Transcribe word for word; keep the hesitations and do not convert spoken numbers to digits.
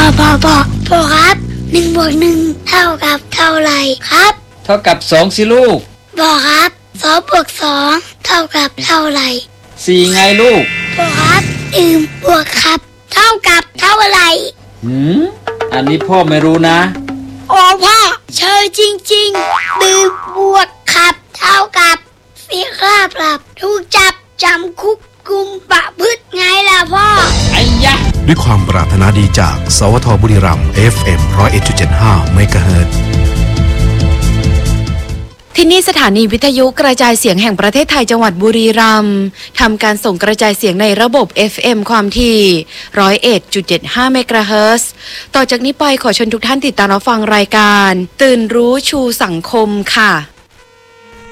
พ่อพ่อพ่อครับหนึ่งบวกหนึ่งเท่ากับเท่าไหร่ครับเท่ากับสองสิลูกพ่อครับสองบวกสองเท่ากับเท่าไหร่สี่ไงลูกพ่อครับอืมบวกครับเท่ากับเท่าไหร่หืมอันนี้พ่อไม่รู้นะโอ้พ่อเชยจริงๆดื่มบวกครับเท่ากับเสียค่าปรับถูกจับจำคุกกุมประพฤติไงล่ะพ่อไอ้ยะด้วยความปรารถนาดีจากสวทบุรีรัมย์ เอฟ เอ็ม หนึ่งศูนย์เอ็ดจุดเจ็ดห้า เมกะเฮิรตซ์ที่นี่สถานีวิทยุกระจายเสียงแห่งประเทศไทยจังหวัดบุรีรัมย์ทำการส่งกระจายเสียงในระบบ เอฟ เอ็ม ความถี่ หนึ่งศูนย์เอ็ดจุดเจ็ดห้า เมกะเฮิรตซ์ต่อจากนี้ไปขอเชิญทุกท่านติดตามรับฟังรายการตื่นรู้ชูสังคมค่ะ